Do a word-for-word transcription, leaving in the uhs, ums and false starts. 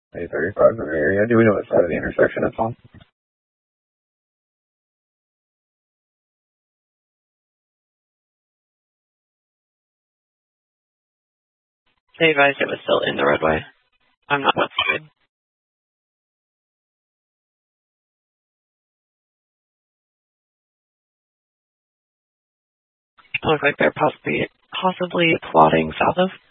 A thirty-five in the area. Do we know what side of the intersection it's on? They advised it was still in the roadway. I'm not outside. It looks like they're possibly possibly plotting south of.